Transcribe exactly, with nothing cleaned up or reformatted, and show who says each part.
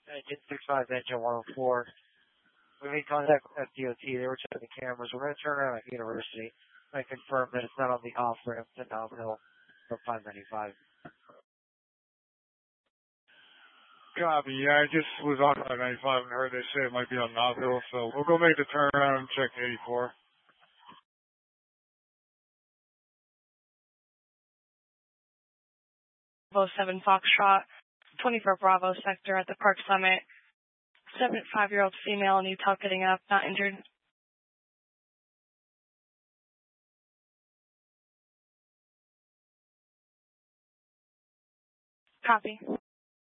Speaker 1: Engine six five, engine one oh four. We made contact with F D O T. They were checking the cameras. We're going to turn around at University and confirm that it's not on the off-ramp to downhill from five ninety-five.
Speaker 2: Copy. Yeah, I just was on five ninety-five and heard they say it might be on Knoxville, so we'll go make the turnaround and check eighty-four.
Speaker 3: Bravo seven Foxtrot, twenty-four Bravo sector at the Park Summit. seventy-five-year-old female in Utah getting up, not injured. Copy.